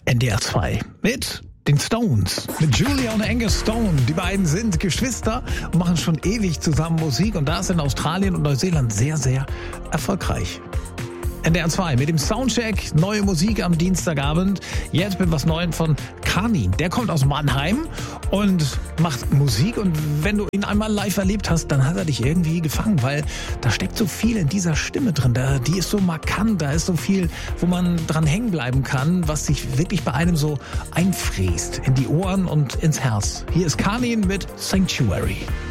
NDR 2 mit den Stones, mit Julia und Angus Stone. Die beiden sind Geschwister und machen schon ewig zusammen Musik und das in Australien und Neuseeland sehr, sehr erfolgreich. NDR 2 mit dem Soundcheck, neue Musik am Dienstagabend. Jetzt mit was Neuem von Kanin. Der kommt aus Mannheim und macht Musik. Und wenn du ihn einmal live erlebt hast, dann hat er dich irgendwie gefangen, weil da steckt so viel in dieser Stimme drin. Die ist so markant, da ist so viel, wo man dran hängen bleiben kann, was sich wirklich bei einem so einfräst in die Ohren und ins Herz. Hier ist Kanin mit Sanctuary.